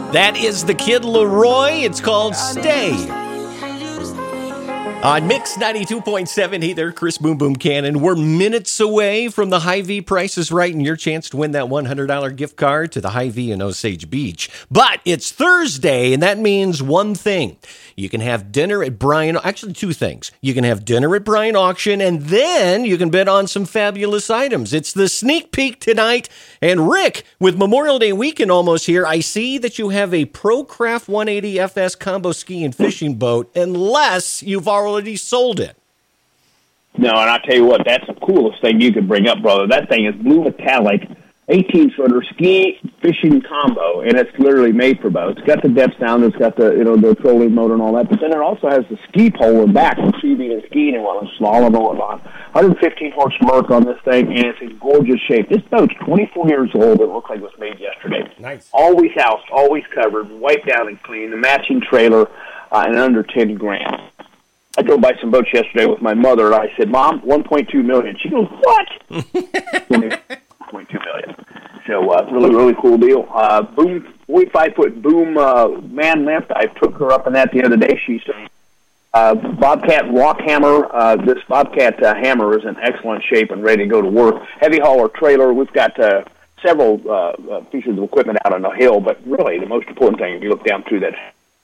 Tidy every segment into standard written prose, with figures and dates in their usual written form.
That is the Kid Leroy. It's called Stay. On Mix 92.7, hey there, Chris Boom Boom Cannon. We're minutes away from the Hy-Vee Price is Right and your chance to win that $100 gift card to the Hy-Vee in Osage Beach. But it's Thursday, and that means one thing. You can have dinner at Bryan, actually two things. You can have dinner at Bryan Auction, and then you can bid on some fabulous items. It's the sneak peek tonight. And Rick, with Memorial Day weekend almost here, I see that you have a ProCraft 180 FS combo ski and fishing boat, unless you've already sold it. No, and I tell you what, that's the coolest thing you could bring up, brother. That thing is blue metallic, 18-footer ski fishing combo, and it's literally made for boats. It's got the depth down, it's got the the trolling motor and all that, but then it also has the ski pole in back for shooting and skiing and slalom and whatnot. 115 horse Merc on this thing, and it's in gorgeous shape. This boat's 24 years old. It looks like it was made yesterday. Nice. Always housed, always covered, wiped down and clean. The matching trailer, and under 10 grand. I drove by some boats yesterday with my mother, and I said, "Mom, $1.2 million." She goes, "What?" $1.2 million. So really, really cool deal. Boom, 45-foot boom man lift. I took her up on that the other day. She's Bobcat rock hammer. This Bobcat hammer is in excellent shape and ready to go to work. Heavy hauler trailer. We've got several pieces of equipment out on the hill, but really the most important thing, if you look down through that,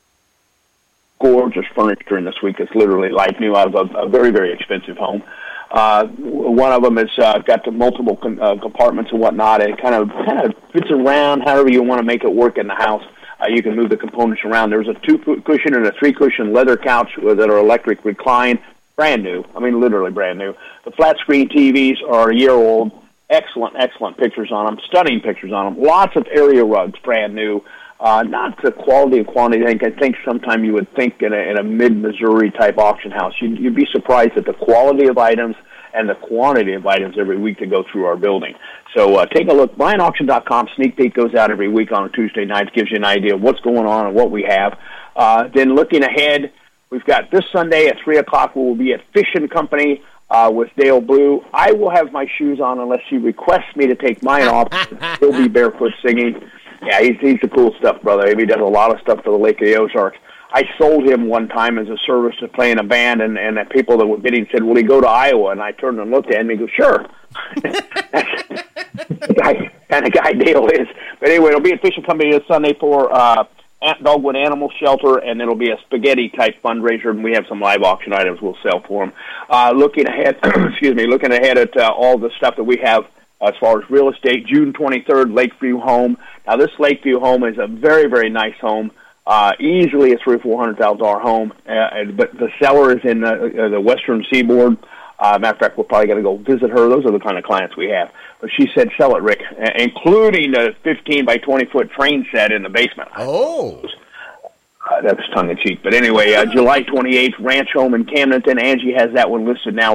gorgeous furniture in this week. It's literally like new out of a very, very expensive home. One of them has got the multiple compartments and whatnot. It kind of fits around however you want to make it work in the house. You can move the components around. There's a 2-cushion and a 3-cushion leather couch that are electric recline. Brand new. I mean, literally brand new. The flat screen TVs are a year old. Excellent, excellent pictures on them. Stunning pictures on them. Lots of area rugs, brand new. Not the quality and quantity. I think sometime you would think in a mid-Missouri type auction house, you'd be surprised at the quality of items and the quantity of items every week to go through our building. So take a look. BryanAuction.com. Sneak peek goes out every week on a Tuesday night. Gives you an idea of what's going on and what we have. Then looking ahead, we've got this Sunday at 3 o'clock. We will be at Fishing Company with Dale Blue. I will have my shoes on unless she requests me to take mine off. He'll be barefoot singing. Yeah, he's the cool stuff, brother. He does a lot of stuff for the Lake of the Ozarks. I sold him one time as a service to play in a band, and the people that were bidding said, "Will he go to Iowa?" And I turned and looked at him, and he goes, "Sure." That's the kind of guy Dale is. But anyway, it'll be at Fishing Company this Sunday for Dogwood Animal Shelter, and it'll be a spaghetti-type fundraiser, and we have some live auction items we'll sell for them. Looking ahead, looking ahead at all the stuff that we have as far as real estate, June 23rd, Lakeview home. Now, this Lakeview home is a very, very nice home, easily a $300,000 or $400,000 home, but the seller is in the western seaboard. Matter of fact, we're probably going to go visit her. Those are the kind of clients we have. But she said, "Sell it, Rick," including the 15 by 20-foot train set in the basement. Oh. That was tongue-in-cheek. But anyway, July 28th, ranch home in Camdenton. Angie has that one listed now.